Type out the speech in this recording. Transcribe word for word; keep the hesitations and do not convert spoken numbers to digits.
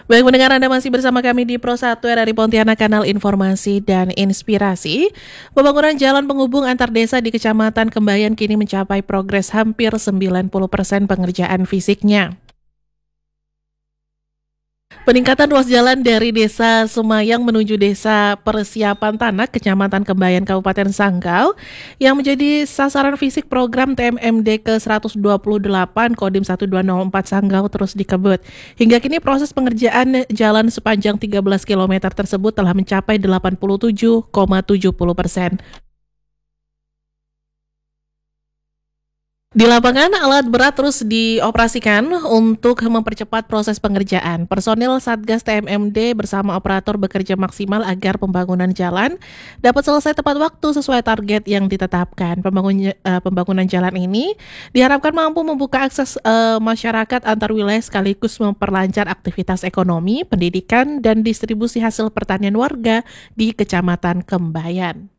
Baik pendengar, Anda masih bersama kami di Pro satu R R I Pontianak, kanal informasi dan inspirasi. Pembangunan jalan penghubung antar desa di Kecamatan Kembayan kini mencapai progres hampir sembilan puluh persen pengerjaan fisiknya. Peningkatan ruas jalan dari Desa Semayang menuju Desa Persiapan Tanah, Kecamatan Kembayan, Kabupaten Sanggau, yang menjadi sasaran fisik program T M M D ke seratus dua puluh delapan Kodim satu dua nol empat Sanggau terus dikebut. Hingga kini proses pengerjaan jalan sepanjang tiga belas kilometer tersebut telah mencapai delapan puluh tujuh koma tujuh puluh persen. Di lapangan, alat berat terus dioperasikan untuk mempercepat proses pengerjaan. Personil Satgas T M M D bersama operator bekerja maksimal agar pembangunan jalan dapat selesai tepat waktu sesuai target yang ditetapkan. Pembangun, uh, pembangunan jalan ini diharapkan mampu membuka akses uh, masyarakat antar wilayah sekaligus memperlancar aktivitas ekonomi, pendidikan, dan distribusi hasil pertanian warga di Kecamatan Kembayan.